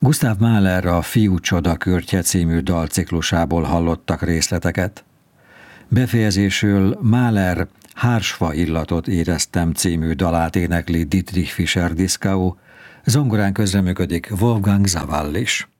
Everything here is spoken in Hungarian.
Gustav Mahler a Fiú csodakörtje című dalciklusából hallottak részleteket. Befejezésül Mahler Hársfa illatot éreztem című dalát énekli Dietrich Fischer-Dieskau, zongorán közreműködik Wolfgang Sawallisch.